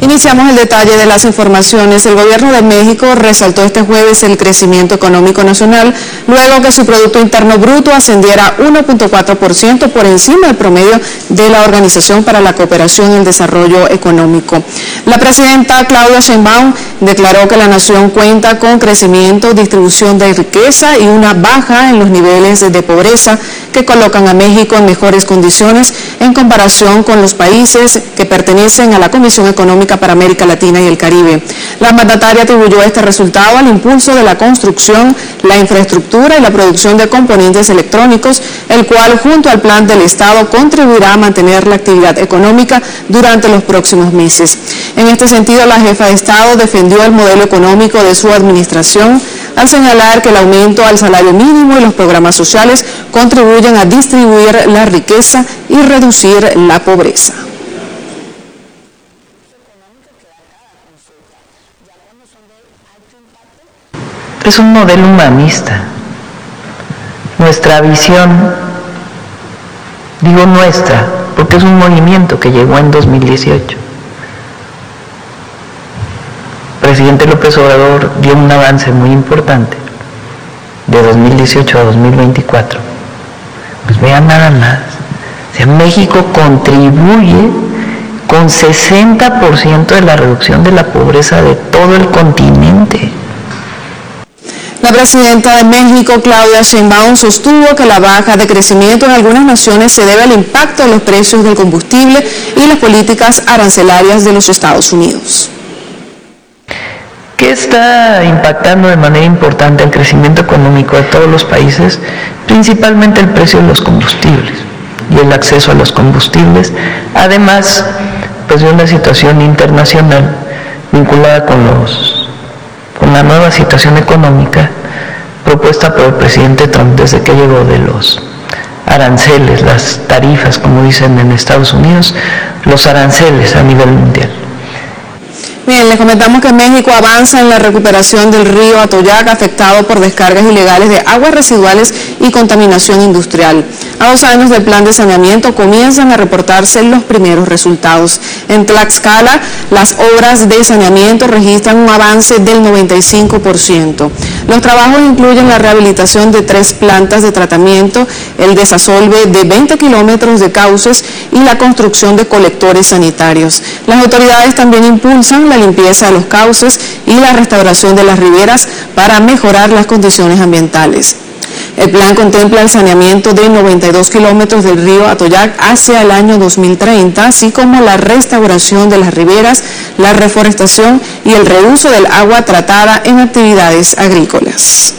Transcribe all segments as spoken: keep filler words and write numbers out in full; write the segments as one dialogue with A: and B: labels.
A: Iniciamos el detalle de las informaciones. El gobierno de México resaltó este jueves el crecimiento económico nacional, luego que su Producto Interno Bruto ascendiera uno punto cuatro por ciento por encima del promedio de la Organización para la Cooperación y el Desarrollo Económico. La presidenta Claudia Sheinbaum declaró que la nación cuenta con crecimiento, distribución de riqueza y una baja en los niveles de pobreza que colocan a México en mejores condiciones en comparación con los países que pertenecen a la Comisión Económica para América Latina y el Caribe. La mandataria atribuyó este resultado al impulso de la construcción, la infraestructura y la producción de componentes electrónicos, el cual junto al plan del Estado contribuirá a mantener la actividad económica durante los próximos meses. En este sentido, la jefa de Estado defendió el modelo económico de su administración al señalar que el aumento al salario mínimo y los programas sociales contribuyen a distribuir la riqueza y reducir la pobreza.
B: Es un modelo humanista. Nuestra visión, digo nuestra, porque es un movimiento que llegó en dos mil dieciocho. El presidente López Obrador dio un avance muy importante de dos mil dieciocho a dos mil veinticuatro. Pues vean nada más, o sea, México contribuye con sesenta por ciento de la reducción de la pobreza de todo el continente.
A: La presidenta de México, Claudia Sheinbaum, sostuvo que la baja de crecimiento en algunas naciones se debe al impacto de los precios del combustible y las políticas arancelarias de los Estados Unidos.
B: ¿Qué está impactando de manera importante el crecimiento económico de todos los países? Principalmente el precio de los combustibles y el acceso a los combustibles, además pues, de una situación internacional vinculada con los con la nueva situación económica propuesta por el presidente Trump desde que llegó de los aranceles, las tarifas, como dicen en Estados Unidos, los aranceles a nivel mundial.
A: Bien, les comentamos que México avanza en la recuperación del río Atoyac, afectado por descargas ilegales de aguas residuales y contaminación industrial. A dos años del plan de saneamiento comienzan a reportarse los primeros resultados. En Tlaxcala, las obras de saneamiento registran un avance del noventa y cinco por ciento. Los trabajos incluyen la rehabilitación de tres plantas de tratamiento, el desasolve de veinte kilómetros de cauces y la construcción de colectores sanitarios. Las autoridades también impulsan la limpieza de los cauces y la restauración de las riberas para mejorar las condiciones ambientales. El plan contempla el saneamiento de noventa y dos kilómetros del río Atoyac hacia el año dos mil treinta, así como la restauración de las riberas, la reforestación y el reuso del agua tratada en actividades agrícolas.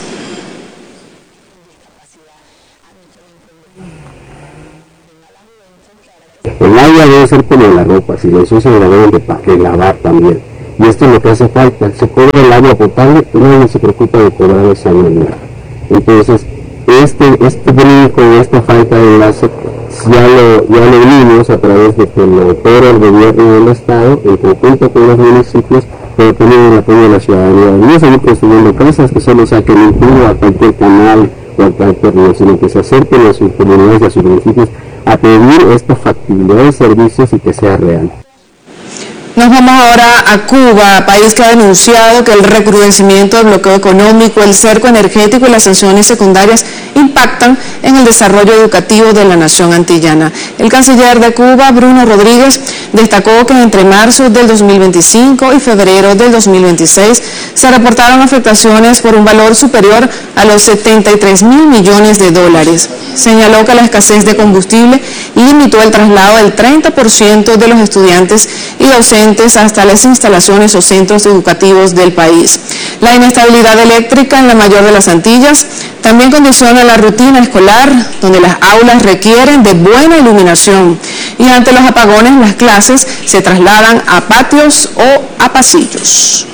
C: El agua debe ser como la ropa, si lo ensucian la deben de lavar también. Y esto es lo que hace falta. Se cobra el agua potable, nadie se preocupa de cobrar esa agua. Entonces, este, este brinco, esta falta de enlace, ya lo, ya lo vimos a través de que lo opera el gobierno del Estado, en conjunto con los municipios, pero también el apoyo de la ciudadanía. No seguir construyendo casas que solo saquen un tubo a cualquier canal o a cualquier río, sino que se acerquen a sus comunidades y a sus municipios a pedir esta factibilidad de servicios y que sea real.
A: Nos vamos ahora a Cuba, país que ha denunciado que el recrudecimiento del bloqueo económico, el cerco energético y las sanciones secundarias impactan en el desarrollo educativo de la nación antillana. El canciller de Cuba, Bruno Rodríguez, destacó que entre marzo del dos mil veinticinco y febrero del dos mil veintiséis se reportaron afectaciones por un valor superior a los setenta y tres mil millones de dólares. Señaló que la escasez de combustible limitó el traslado del treinta por ciento de los estudiantes y docentes hasta las instalaciones o centros educativos del país. La inestabilidad eléctrica en la mayor de las Antillas también condiciona la rutina escolar, donde las aulas requieren de buena iluminación y ante los apagones las clases se trasladan a patios o a pasillos.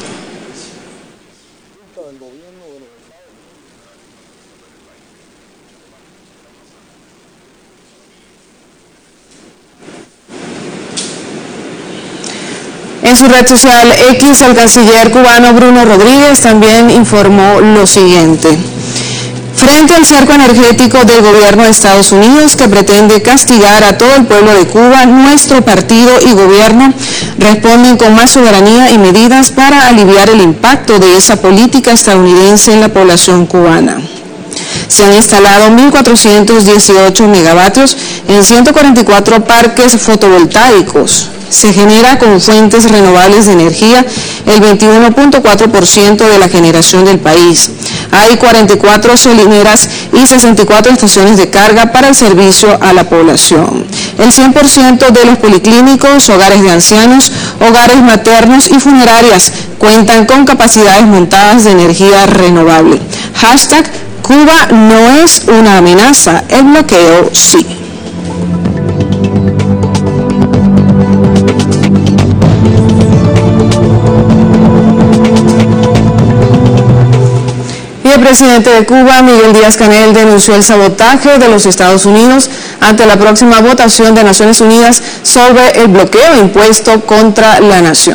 A: En su red social X, el canciller cubano Bruno Rodríguez también informó lo siguiente. Frente al cerco energético del gobierno de Estados Unidos que pretende castigar a todo el pueblo de Cuba, nuestro partido y gobierno responden con más soberanía y medidas para aliviar el impacto de esa política estadounidense en la población cubana. Se han instalado mil cuatrocientos dieciocho megavatios en ciento cuarenta y cuatro parques fotovoltaicos. Se genera con fuentes renovables de energía el veintiuno punto cuatro por ciento de la generación del país. Hay cuarenta y cuatro gasolineras y sesenta y cuatro estaciones de carga para el servicio a la población. El cien por ciento de los policlínicos, hogares de ancianos, hogares maternos y funerarias cuentan con capacidades montadas de energía renovable. Hashtag Cuba no es una amenaza, el bloqueo sí. El presidente de Cuba, Miguel Díaz-Canel, denunció el sabotaje de los Estados Unidos ante la próxima votación de Naciones Unidas sobre el bloqueo impuesto contra la nación.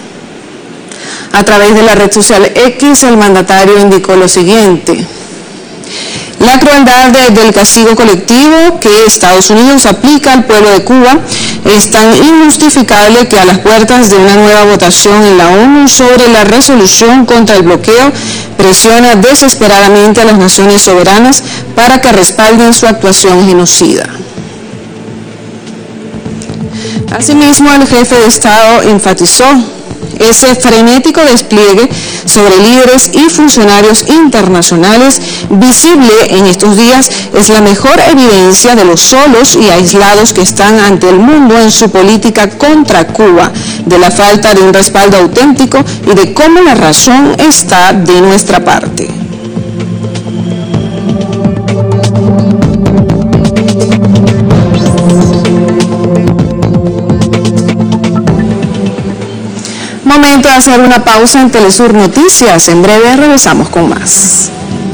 A: A través de la red social X, el mandatario indicó lo siguiente: la crueldad de, del castigo colectivo que Estados Unidos aplica al pueblo de Cuba es tan injustificable que a las puertas de una nueva votación en la ONU sobre la resolución contra el bloqueo presiona desesperadamente a las naciones soberanas para que respalden su actuación genocida. Asimismo, el jefe de Estado enfatizó ese frenético despliegue sobre líderes y funcionarios internacionales visible en estos días es la mejor evidencia de los solos y aislados que están ante el mundo en su política contra Cuba, de la falta de un respaldo auténtico y de cómo la razón está de nuestra parte. Momento de hacer una pausa en Telesur Noticias. En breve regresamos con más.